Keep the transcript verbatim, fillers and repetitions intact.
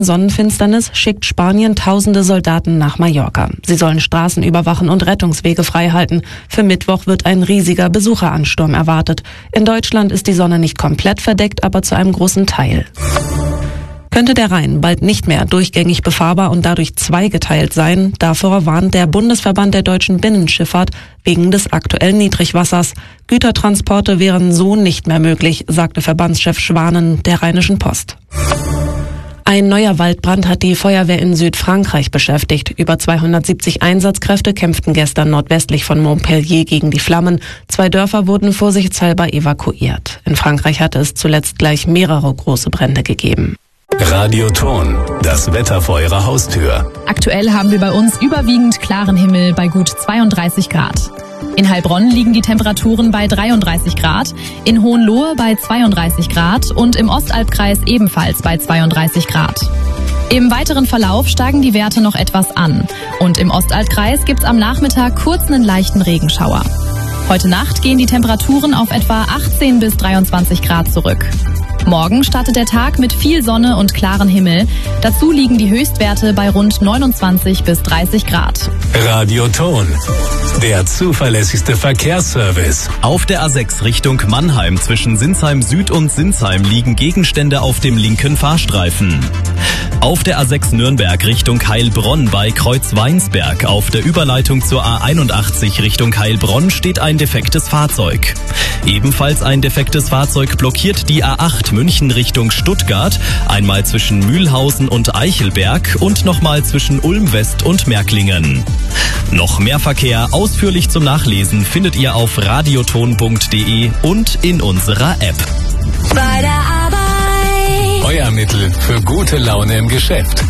Sonnenfinsternis schickt Spanien tausende Soldaten nach Mallorca. Sie sollen Straßen überwachen und Rettungswege freihalten. Für Mittwoch wird ein riesiger Besucheransturm erwartet. In Deutschland ist die Sonne nicht komplett verdeckt, aber zu einem großen Teil. Könnte der Rhein bald nicht mehr durchgängig befahrbar und dadurch zweigeteilt sein? Davor warnt der Bundesverband der deutschen Binnenschifffahrt wegen des aktuellen Niedrigwassers. Gütertransporte wären so nicht mehr möglich, sagte Verbandschef Schwanen der Rheinischen Post. Ein neuer Waldbrand hat die Feuerwehr in Südfrankreich beschäftigt. Über zweihundertsiebzig Einsatzkräfte kämpften gestern nordwestlich von Montpellier gegen die Flammen. Zwei Dörfer wurden vorsichtshalber evakuiert. In Frankreich hatte es zuletzt gleich mehrere große Brände gegeben. Radioton, das Wetter vor Ihrer Haustür. Aktuell haben wir bei uns überwiegend klaren Himmel bei gut zweiunddreißig Grad. In Heilbronn liegen die Temperaturen bei dreiunddreißig Grad, in Hohenlohe bei zweiunddreißig Grad und im Ostalbkreis ebenfalls bei zweiunddreißig Grad. Im weiteren Verlauf steigen die Werte noch etwas an und im Ostalbkreis gibt's am Nachmittag kurz einen leichten Regenschauer. Heute Nacht gehen die Temperaturen auf etwa achtzehn bis dreiundzwanzig Grad zurück. Morgen startet der Tag mit viel Sonne und klaren Himmel. Dazu liegen die Höchstwerte bei rund neunundzwanzig bis dreißig Grad. Radioton, der zuverlässigste Verkehrsservice. Auf der A sechs Richtung Mannheim zwischen Sinsheim Süd und Sinsheim liegen Gegenstände auf dem linken Fahrstreifen. Auf der A sechs Nürnberg Richtung Heilbronn bei Kreuz Weinsberg auf der Überleitung zur A einundachtzig Richtung Heilbronn steht ein defektes Fahrzeug. Ebenfalls ein defektes Fahrzeug blockiert die A acht München Richtung Stuttgart, einmal zwischen Mühlhausen und Eichelberg und nochmal zwischen Ulm West und Märklingen. Noch mehr Verkehr ausführlich zum Nachlesen findet ihr auf radioton punkt de und in unserer App. Euer Mittel für gute Laune im Geschäft.